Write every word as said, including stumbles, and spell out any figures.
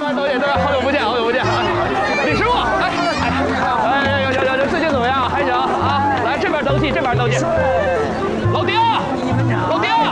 班导演，大家好久不见，好久不见啊！李师傅，哎哎哎，有有有有，最近怎么样？还行啊？来这边登记，这边登记。老丁，老丁。